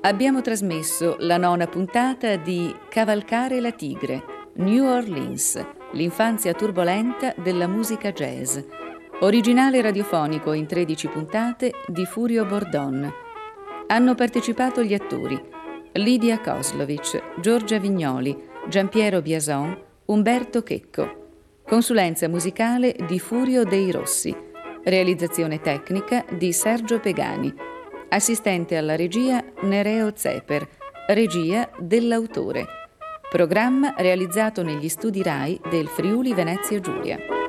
Abbiamo trasmesso la 9ª puntata di Cavalcare la tigre, New Orleans, l'infanzia turbolenta della musica jazz. Originale radiofonico in 13 puntate di Furio Bordon. Hanno partecipato gli attori Lidia Kozlovic, Giorgia Vignoli, Giampiero Biason, Umberto Checco. Consulenza musicale di Furio Dei Rossi. Realizzazione tecnica di Sergio Pegani. Assistente alla regia Nereo Zeper. Regia dell'autore. Programma realizzato negli studi RAI del Friuli Venezia Giulia.